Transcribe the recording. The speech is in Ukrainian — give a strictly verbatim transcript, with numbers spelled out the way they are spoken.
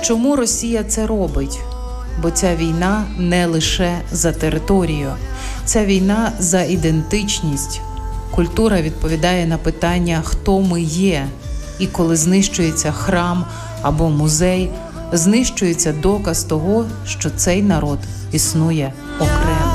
Чому Росія це робить? Бо ця війна не лише за територію. Ця війна за ідентичність. Культура відповідає на питання «хто ми є?». І коли знищується храм або музей, знищується доказ того, що цей народ існує окремо.